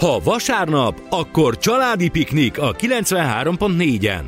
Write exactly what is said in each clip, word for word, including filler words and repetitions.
Ha vasárnap, akkor családi piknik a kilencvenhárom pont négyen.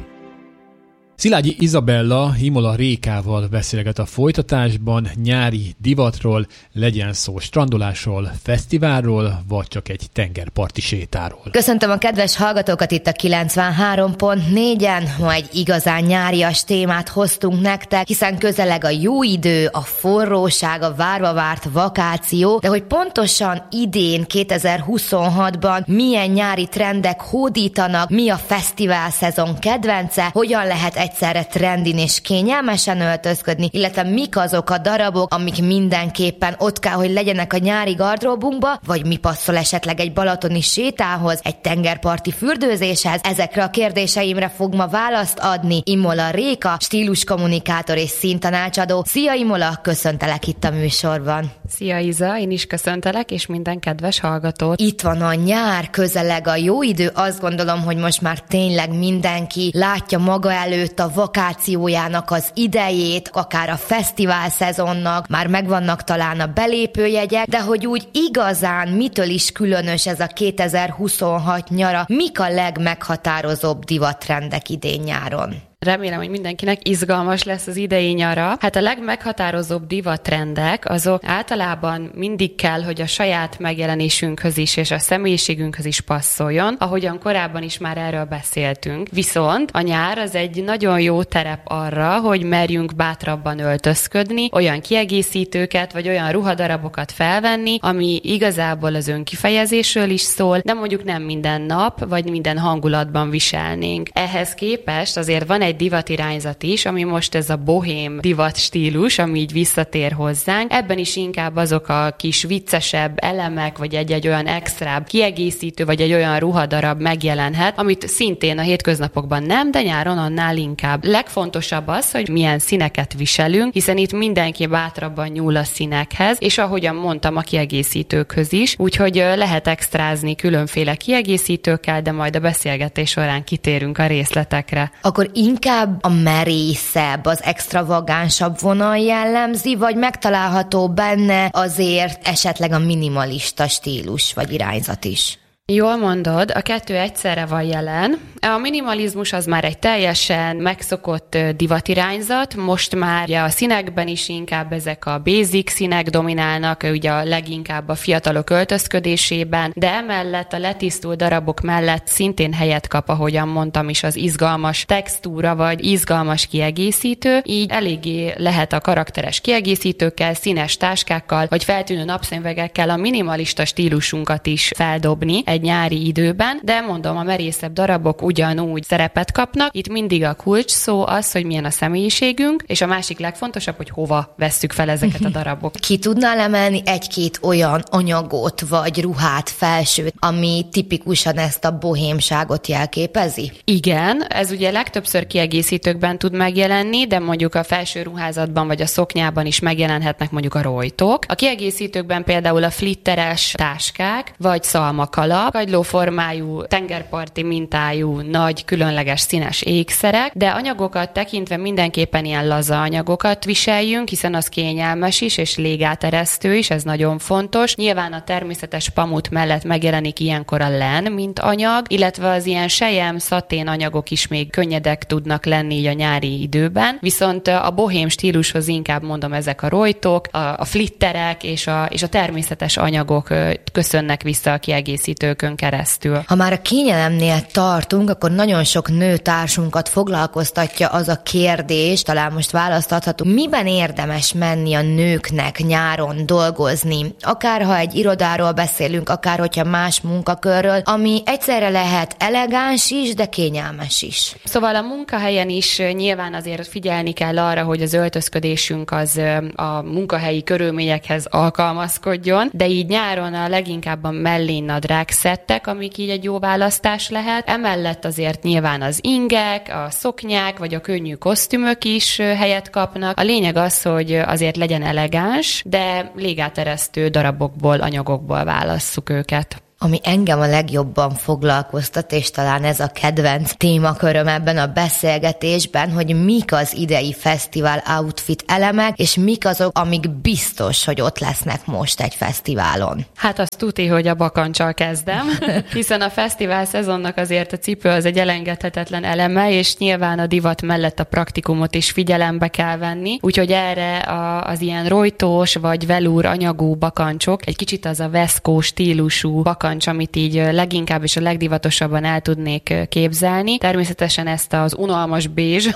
Szilágyi Izabella Imola Rékával beszélget a folytatásban nyári divatról, legyen szó strandolásról, fesztiválról, vagy csak egy tengerparti sétáról. Köszöntöm a kedves hallgatókat itt a kilencvenhárom pont négyen. Ma egy igazán nyárias témát hoztunk nektek, hiszen közeleg a jó idő, a forróság, a várva várt vakáció, de hogy pontosan idén, kétezer-huszonhatban milyen nyári trendek hódítanak, mi a fesztivál szezon kedvence, hogyan lehet egyszerre trendin és kényelmesen öltözködni, illetve mik azok a darabok, amik mindenképpen ott kell, hogy legyenek a nyári gardróbunkba, vagy mi passzol esetleg egy balatoni sétához, egy tengerparti fürdőzéshez. Ezekre a kérdéseimre fog ma választ adni Imola Réka, stíluskommunikátor és színtanácsadó. Szia Imola, köszöntelek itt a műsorban. Szia Iza, én is köszöntelek, és minden kedves hallgatót. Itt van a nyár, közeleg a jó idő, azt gondolom, hogy most már tényleg mindenki látja maga előtt a vakációjának az idejét, akár a fesztivál szezonnak, már megvannak talán a belépőjegyek, de hogy úgy igazán mitől is különös ez a kétezer-huszonhat nyara, mik a legmeghatározóbb divattrendek idén nyáron? Remélem, hogy mindenkinek izgalmas lesz az idei nyara. Hát a legmeghatározóbb divattrendek azok általában mindig kell, hogy a saját megjelenésünkhöz is és a személyiségünkhöz is passzoljon, ahogyan korábban is már erről beszéltünk. Viszont a nyár az egy nagyon jó terep arra, hogy merjünk bátrabban öltözködni, olyan kiegészítőket vagy olyan ruhadarabokat felvenni, ami igazából az önkifejezésről is szól, de mondjuk nem minden nap vagy minden hangulatban viselnénk. Ehhez képest azért van egy divatirányzat is, ami most ez a bohém divat stílus, ami így visszatér hozzánk. Ebben is inkább azok a kis viccesebb elemek, vagy egy-egy olyan extrább kiegészítő, vagy egy olyan ruhadarab megjelenhet, amit szintén a hétköznapokban nem, de nyáron annál inkább. Legfontosabb az, hogy milyen színeket viselünk, hiszen itt mindenki bátrabban nyúl a színekhez, és ahogyan mondtam, a kiegészítőkhöz is, úgyhogy lehet extrázni különféle kiegészítőkkel, de majd a beszélgetés során kitérünk a részletekre. Akkor inkább a merészebb, az extravagánsabb vonal jellemzi, vagy megtalálható benne azért esetleg a minimalista stílus vagy irányzat is? Jól mondod, a kettő egyszerre van jelen. A minimalizmus az már egy teljesen megszokott divatirányzat, most már ugye a színekben is inkább ezek a basic színek dominálnak, ugye a leginkább a fiatalok öltözködésében, de emellett a letisztult darabok mellett szintén helyet kap, ahogyan mondtam is, az izgalmas textúra vagy izgalmas kiegészítő, így eléggé lehet a karakteres kiegészítőkkel, színes táskákkal vagy feltűnő napszemüvegekkel a minimalista stílusunkat is feldobni egy nyári időben, de mondom, a merészebb darabok ugyanúgy szerepet kapnak. Itt mindig a kulcs szó az, hogy milyen a személyiségünk, és a másik legfontosabb, hogy hova vesszük fel ezeket a darabok. Ki tudnál emelni egy-két olyan anyagot vagy ruhát, felsőt, ami tipikusan ezt a bohémságot jelképezi? Igen, ez ugye legtöbbször kiegészítőkben tud megjelenni, de mondjuk a felső ruházatban vagy a szoknyában is megjelenhetnek mondjuk a rojtok. A kiegészítőkben például a flitteres táskák, vagy szalmakalap, kagylóformájú, tengerparti mintájú, nagy, különleges színes ékszerek, de anyagokat tekintve mindenképpen ilyen laza anyagokat viseljünk, hiszen az kényelmes is, és légáteresztő is, ez nagyon fontos. Nyilván a természetes pamut mellett megjelenik ilyenkor a len, mint anyag, illetve az ilyen sejem, szatén anyagok is még könnyedek tudnak lenni így a nyári időben, viszont a bohém stílushoz inkább mondom ezek a rojtok, a, a flitterek és a, és a természetes anyagok köszönnek vissza a kiegészítők keresztül. Ha már a kényelemnél tartunk, akkor nagyon sok nőtársunkat foglalkoztatja az a kérdés, talán most választ adhatunk, miben érdemes menni a nőknek nyáron dolgozni, akár ha egy irodáról beszélünk, akár hogyha más munkakörről, ami egyszerre lehet elegáns is, de kényelmes is. Szóval a munkahelyen is nyilván azért figyelni kell arra, hogy az öltözködésünk az a munkahelyi körülményekhez alkalmazkodjon, de így nyáron a leginkább a mellénnadrág szettek, amik így egy jó választás lehet. Emellett azért nyilván az ingek, a szoknyák, vagy a könnyű kosztümök is helyet kapnak. A lényeg az, hogy azért legyen elegáns, de légáteresztő darabokból, anyagokból válasszuk őket. Ami engem a legjobban foglalkoztat, és talán ez a kedvenc témaköröm ebben a beszélgetésben, hogy mik az idei fesztivál outfit elemek, és mik azok, amik biztos, hogy ott lesznek most egy fesztiválon. Hát azt tuti, hogy a bakancsal kezdem, hiszen a fesztivál szezonnak azért a cipő az egy elengedhetetlen eleme, és nyilván a divat mellett a praktikumot is figyelembe kell venni, úgyhogy erre a, az ilyen rojtós vagy velúr anyagú bakancsok, egy kicsit az a veszkó stílusú bakancs, amit így leginkább és a legdivatosabban el tudnék képzelni. Természetesen ezt az unalmas bézs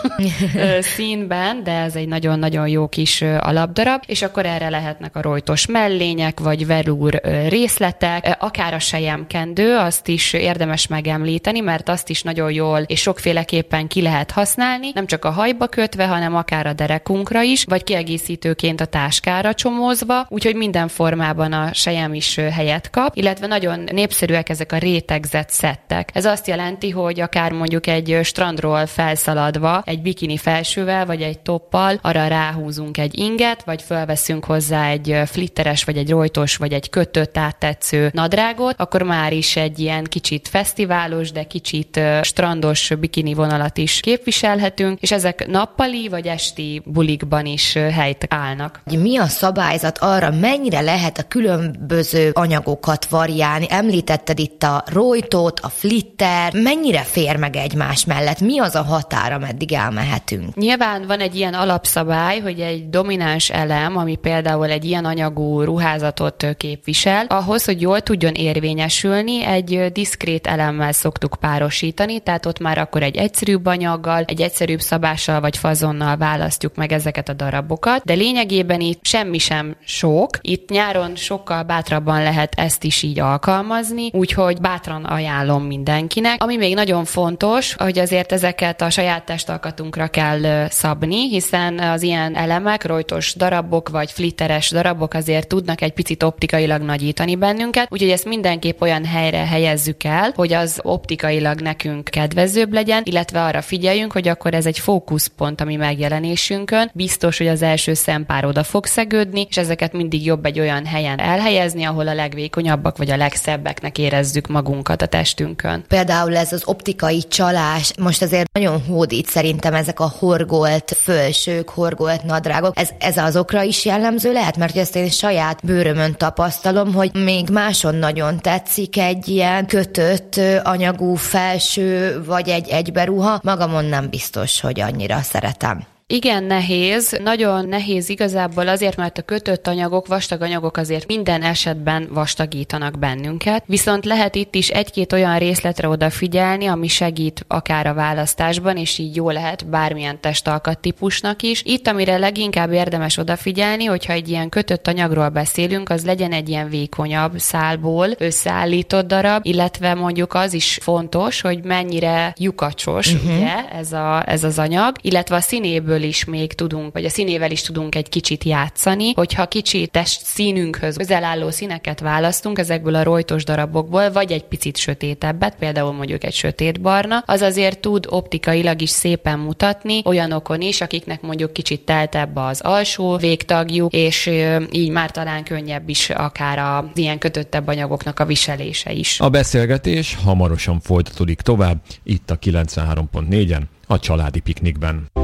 színben, de ez egy nagyon-nagyon jó kis alapdarab, és akkor erre lehetnek a rojtos mellények, vagy velúr részletek, akár a selyemkendő, azt is érdemes megemlíteni, mert azt is nagyon jól és sokféleképpen ki lehet használni, nem csak a hajba kötve, hanem akár a derekunkra is, vagy kiegészítőként a táskára csomózva, úgyhogy minden formában a sejem is helyet kap, illetve nagyon népszerűek ezek a rétegzett szettek. Ez azt jelenti, hogy akár mondjuk egy strandról felszaladva, egy bikini felsővel, vagy egy toppal, arra ráhúzunk egy inget, vagy fölveszünk hozzá egy flitteres, vagy egy rojtos, vagy egy kötött áttetsző nadrágot, akkor már is egy ilyen kicsit fesztiválos, de kicsit strandos bikini vonalat is képviselhetünk, és ezek nappali vagy esti bulikban is helyt állnak. Mi a szabályzat arra, mennyire lehet a különböző anyagokat variálni? Említetted itt a rojtót, a flitter, mennyire fér meg egymás mellett? Mi az a határ, ameddig elmehetünk? Nyilván van egy ilyen alapszabály, hogy egy domináns elem, ami például egy ilyen anyagú ruházatot képvisel, ahhoz, hogy jól tudjon érvényesülni, egy diszkrét elemmel szoktuk párosítani, tehát ott már akkor egy egyszerűbb anyaggal, egy egyszerűbb szabással vagy fazonnal választjuk meg ezeket a darabokat, de lényegében itt semmi sem sok. Itt nyáron sokkal bátrabban lehet ezt is így alkalmazni, úgyhogy bátran ajánlom mindenkinek. Ami még nagyon fontos, hogy azért ezeket a saját testalkatunkra kell szabni, hiszen az ilyen elemek, rojtos darabok vagy flitteres darabok azért tudnak egy picit optikailag nagyítani bennünket, úgyhogy ezt mindenképp olyan helyre helyezzük el, hogy az optikailag nekünk kedvezőbb legyen, illetve arra figyeljünk, hogy akkor ez egy fókuszpont a mi megjelenésünkön. Biztos, hogy az első szempár oda fog szegődni, és ezeket mindig jobb egy olyan helyen elhelyezni, ahol a legvékonyabbak vagy a legszebbeknek érezzük magunkat a testünkön. Például ez az optikai csalás, most azért nagyon hódít szerintem ezek a horgolt fölsők, horgolt nadrágok. Ez, ez azokra is jellemző lehet, mert ezt én saját bőrömön tapasztalom, hogy még máson nagyon tetszik egy ilyen kötött anyagú felső, vagy egy egyberuha. Magamon nem biztos, hogy annyira szeretem. Igen, nehéz. Nagyon nehéz igazából azért, mert a kötött anyagok, vastag anyagok azért minden esetben vastagítanak bennünket, viszont lehet itt is egy-két olyan részletre odafigyelni, ami segít akár a választásban, és így jó lehet bármilyen testalkattípusnak is. Itt, amire leginkább érdemes odafigyelni, hogyha egy ilyen kötött anyagról beszélünk, az legyen egy ilyen vékonyabb szálból összeállított darab, illetve mondjuk az is fontos, hogy mennyire lyukacsos, uh-huh. ugye, ez, a, ez az anyag, illetve a színéből is még tudunk, vagy a színével is tudunk egy kicsit játszani, hogyha kicsit test színünkhöz közel álló színeket választunk ezekből a rojtos darabokból, vagy egy picit sötétebbet, például mondjuk egy sötétbarna, az azért tud optikailag is szépen mutatni olyanokon is, akiknek mondjuk kicsit teltebb az alsó végtagjuk, és így már talán könnyebb is akár az ilyen kötöttebb anyagoknak a viselése is. A beszélgetés hamarosan folytatódik tovább, itt a kilencvenhárom pont négyen, a Családi Piknikben.